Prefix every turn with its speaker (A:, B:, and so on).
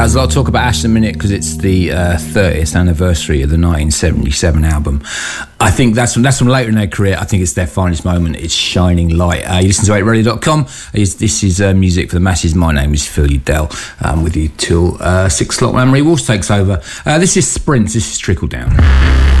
A: There's a lot of talk about Ash in a minute because it's the 30th anniversary of the 1977 album. I think that's from later in their career. I think it's their finest moment. It's shining light. You listen to 8radio.com. This is music for the masses. My name is Phil Udell. I'm with you till 6 o'clock when Anne-Marie Walsh takes over. This is Sprint. This is Trickle Down.